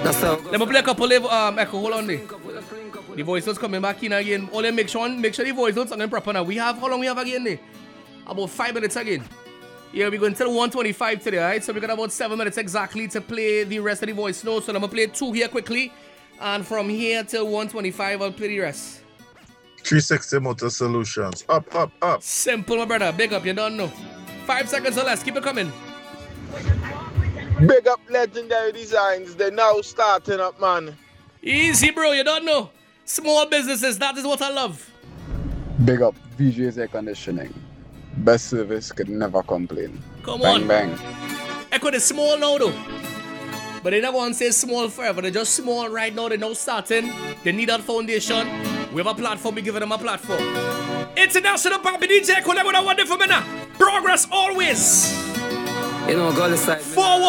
Let me play a couple of echo. Hold on there. The voice notes coming back in again. Only make sure the voice notes are going proper now. We have, how long we have again there? About 5 minutes again. Yeah, we're going till 1:25 today, alright? So we got about 7 minutes exactly to play the rest of the voice notes. So I'm going to play 2 here quickly. And from here till 1:25, I'll play the rest. 360 Motor Solutions. Up, up, up. Simple, my brother. Big up, you don't know. 5 seconds or less. Keep it coming. Big up Legendary Designs. They're now starting up, man. Easy, bro. You don't know. Small businesses. That is what I love. Big up VJ's Air Conditioning. Best service, could never complain. Come bang, on. Bang, Echo is small now, though. But they're not going to say small forever. They're just small right now. They're now starting. They need that foundation. We have a platform. We're giving them a platform. International Papi DJ. Whatever I want for me now. Progress always. You know, go to side. Forward.